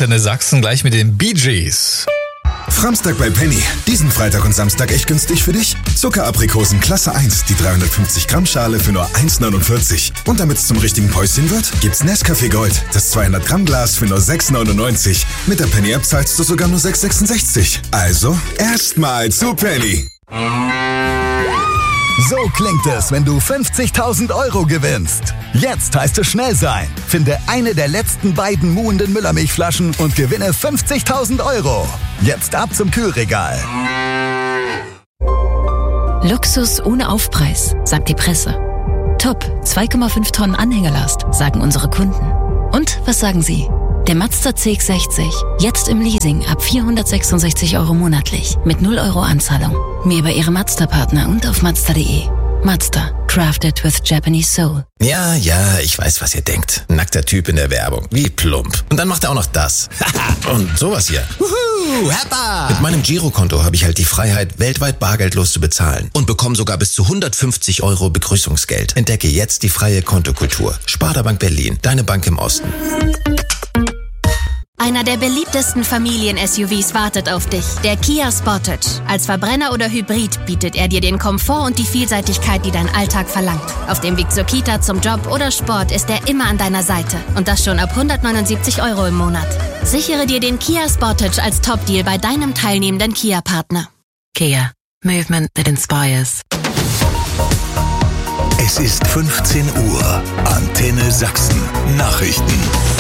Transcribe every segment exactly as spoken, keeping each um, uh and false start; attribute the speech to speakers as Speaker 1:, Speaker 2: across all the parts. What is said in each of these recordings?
Speaker 1: Antenne Sachsen gleich mit den Bee Gees.
Speaker 2: Framstag bei Penny. Diesen Freitag und Samstag echt günstig für dich? Zuckeraprikosen Klasse eins, die dreihundertfünfzig Gramm Schale für nur eins neunundvierzig. Und damit es zum richtigen Päuschen wird, gibt's Nescafé Gold, das zweihundert Gramm Glas für nur sechs neunundneunzig. Mit der Penny App zahlst du sogar nur sechs sechsundsechzig. Also, erstmal zu Penny.
Speaker 3: So klingt es, wenn du fünfzigtausend Euro gewinnst. Jetzt heißt es schnell sein. Finde eine der letzten beiden muhenden Müllermilchflaschen und gewinne fünfzigtausend Euro. Jetzt ab zum Kühlregal.
Speaker 4: Luxus ohne Aufpreis, sagt die Presse. Top, zwei Komma fünf Tonnen Anhängerlast, sagen unsere Kunden. Und was sagen Sie? Der Mazda C X sechzig, jetzt im Leasing ab vierhundertsechsundsechzig Euro monatlich mit null Euro Anzahlung. Mehr über Ihre Mazda-Partner und auf Mazda punkt de. Mazda, crafted with Japanese soul.
Speaker 5: Ja, ja, ich weiß, was ihr denkt. Nackter Typ in der Werbung, wie plump. Und dann macht er auch noch das. Und sowas hier. Wuhu, Heppa! Mit meinem Girokonto habe ich halt die Freiheit, weltweit bargeldlos zu bezahlen. Und bekomme sogar bis zu hundertfünfzig Euro Begrüßungsgeld. Entdecke jetzt die freie Kontokultur. Sparda Bank Berlin, deine Bank im Osten.
Speaker 6: Einer der beliebtesten Familien-S U Vs wartet auf dich, der Kia Sportage. Als Verbrenner oder Hybrid bietet er dir den Komfort und die Vielseitigkeit, die dein Alltag verlangt. Auf dem Weg zur Kita, zum Job oder Sport ist er immer an deiner Seite. Und das schon ab hundertneunundsiebzig Euro im Monat. Sichere dir den Kia Sportage als Top-Deal bei deinem teilnehmenden Kia-Partner.
Speaker 4: Kia, movement that inspires.
Speaker 3: Es ist fünfzehn Uhr. Antenne Sachsen. Nachrichten.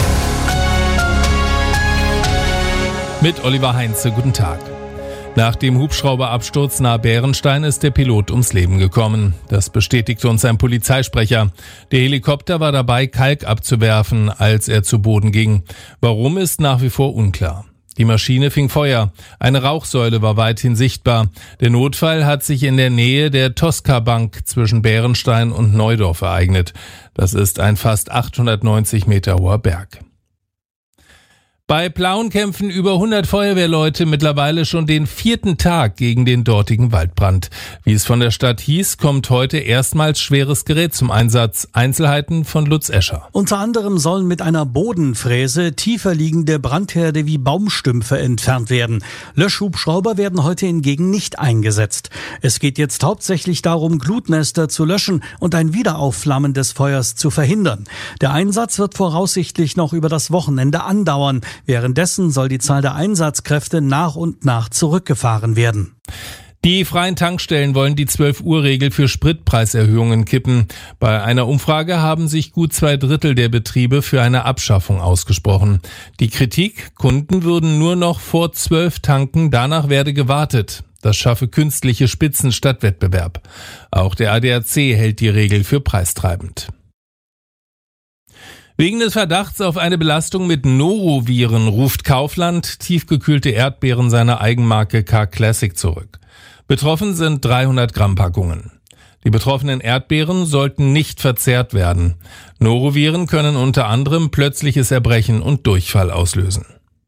Speaker 7: Mit Oliver Heinze, guten Tag. Nach dem Hubschrauberabsturz nahe Bärenstein ist der Pilot ums Leben gekommen. Das bestätigte uns ein Polizeisprecher. Der Helikopter war dabei, Kalk abzuwerfen, als er zu Boden ging. Warum, ist nach wie vor unklar. Die Maschine fing Feuer. Eine Rauchsäule war weithin sichtbar. Der Notfall hat sich in der Nähe der Tosca-Bank zwischen Bärenstein und Neudorf ereignet. Das ist ein fast achthundertneunzig Meter hoher Berg. Bei Plauen kämpfen über hundert Feuerwehrleute mittlerweile schon den vierten Tag gegen den dortigen Waldbrand. Wie es von der Stadt hieß, kommt heute erstmals schweres Gerät zum Einsatz. Einzelheiten von Lutz Escher.
Speaker 8: Unter anderem sollen mit einer Bodenfräse tiefer liegende Brandherde wie Baumstümpfe entfernt werden. Löschhubschrauber werden heute hingegen nicht eingesetzt. Es geht jetzt hauptsächlich darum, Glutnester zu löschen und ein Wiederaufflammen des Feuers zu verhindern. Der Einsatz wird voraussichtlich noch über das Wochenende andauern. Währenddessen soll die Zahl der Einsatzkräfte nach und nach zurückgefahren werden.
Speaker 7: Die freien Tankstellen wollen die zwölf Uhr Regel für Spritpreiserhöhungen kippen. Bei einer Umfrage haben sich gut zwei Drittel der Betriebe für eine Abschaffung ausgesprochen. Die Kritik: Kunden würden nur noch vor zwölf tanken, danach werde gewartet. Das schaffe künstliche Spitzen statt Wettbewerb. Auch der A D A C hält die Regel für preistreibend. Wegen des Verdachts auf eine Belastung mit Noroviren ruft Kaufland tiefgekühlte Erdbeeren seiner Eigenmarke K-Classic zurück. Betroffen sind dreihundert Gramm Packungen. Die betroffenen Erdbeeren sollten nicht verzehrt werden. Noroviren können unter anderem plötzliches Erbrechen und Durchfall auslösen.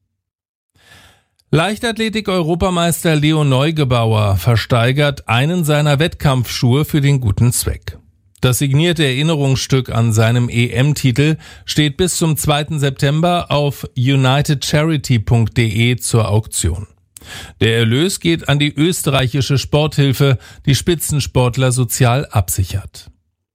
Speaker 7: Leichtathletik-Europameister Leo Neugebauer versteigert einen seiner Wettkampfschuhe für den guten Zweck. Das signierte Erinnerungsstück an seinem E M-Titel steht bis zum zweiten September auf united charity punkt de zur Auktion. Der Erlös geht an die österreichische Sporthilfe, die Spitzensportler sozial absichert.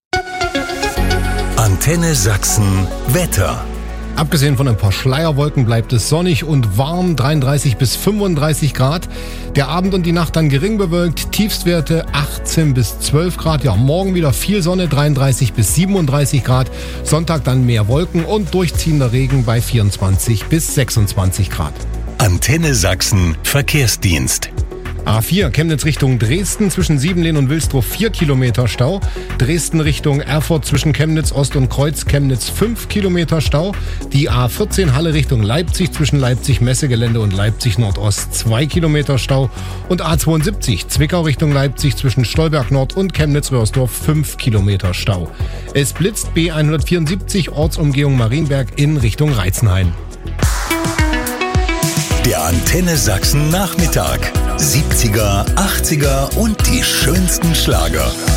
Speaker 3: Antenne Sachsen Wetter.
Speaker 9: Abgesehen von ein paar Schleierwolken bleibt es sonnig und warm, dreiunddreißig bis fünfunddreißig Grad. Der Abend und die Nacht dann gering bewölkt, Tiefstwerte achtzehn bis zwölf Grad. Ja, morgen wieder viel Sonne, dreiunddreißig bis siebenunddreißig Grad. Sonntag dann mehr Wolken und durchziehender Regen bei vierundzwanzig bis sechsundzwanzig Grad.
Speaker 3: Antenne Sachsen Verkehrsdienst.
Speaker 9: A vier Chemnitz Richtung Dresden zwischen Siebenlehn und Wilsdruff vier Kilometer Stau. Dresden Richtung Erfurt zwischen Chemnitz Ost und Kreuz Chemnitz fünf Kilometer Stau. Die A vierzehn Halle Richtung Leipzig zwischen Leipzig Messegelände und Leipzig Nordost zwei Kilometer Stau. Und A zweiundsiebzig Zwickau Richtung Leipzig zwischen Stolberg Nord und Chemnitz-Röhrsdorf fünf Kilometer Stau. Es blitzt B hundertvierundsiebzig Ortsumgehung Marienberg in Richtung Reizenhain.
Speaker 3: Der Antenne Sachsen Nachmittag. siebziger, achtziger und die schönsten Schlager.